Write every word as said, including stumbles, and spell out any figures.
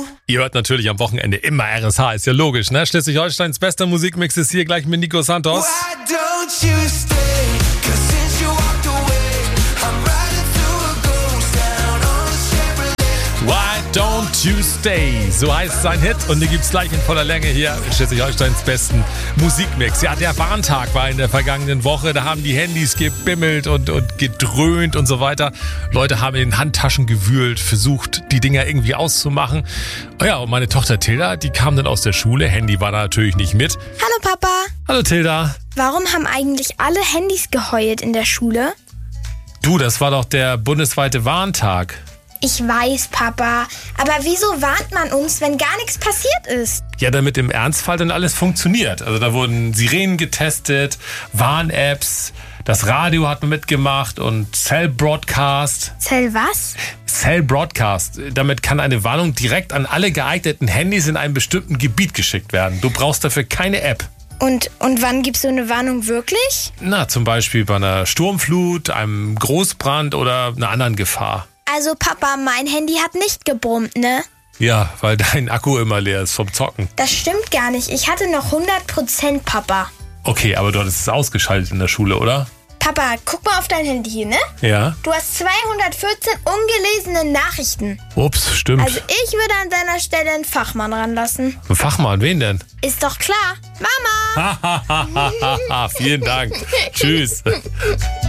Ihr hört natürlich am Wochenende immer R S H, ist ja logisch, ne? Schleswig-Holsteins bester Musikmix ist hier gleich mit Nico Santos. Why don't you stay? 'Cause since you walked away, I'm riding through a ghost town on a Chevrolet. Why don't you stay? So heißt sein Hit und den gibt's gleich in voller Länge hier in Schleswig-Holsteins besten Musikmix. Ja, der Warntag war in der vergangenen Woche, da haben die Handys gebimmelt und, und gedröhnt und so weiter. Leute haben in den Handtaschen gewühlt, versucht, die Dinger irgendwie auszumachen. Oh ja, und meine Tochter Tilda, die kam dann aus der Schule, Handy war da natürlich nicht mit. Hallo Papa. Hallo Tilda. Warum haben eigentlich alle Handys geheult in der Schule? Du, das war doch der bundesweite Warntag. Ich weiß, Papa. Aber wieso warnt man uns, wenn gar nichts passiert ist? Ja, damit im Ernstfall dann alles funktioniert. Also da wurden Sirenen getestet, Warn-Apps, das Radio hat man mitgemacht und Cell Broadcast. Cell was? Cell Broadcast. Damit kann eine Warnung direkt an alle geeigneten Handys in einem bestimmten Gebiet geschickt werden. Du brauchst dafür keine App. Und, und wann gibt's so eine Warnung wirklich? Na, zum Beispiel bei einer Sturmflut, einem Großbrand oder einer anderen Gefahr. Also Papa, mein Handy hat nicht gebrummt, ne? Ja, weil dein Akku immer leer ist vom Zocken. Das stimmt gar nicht. Ich hatte noch hundert Prozent, Papa. Okay, aber du hattest es ausgeschaltet in der Schule, oder? Papa, guck mal auf dein Handy hier, ne? Ja. Du hast zweihundertvierzehn ungelesene Nachrichten. Ups, stimmt. Also ich würde an deiner Stelle einen Fachmann ranlassen. Ein Fachmann, wen denn? Ist doch klar. Mama! Vielen Dank. Tschüss.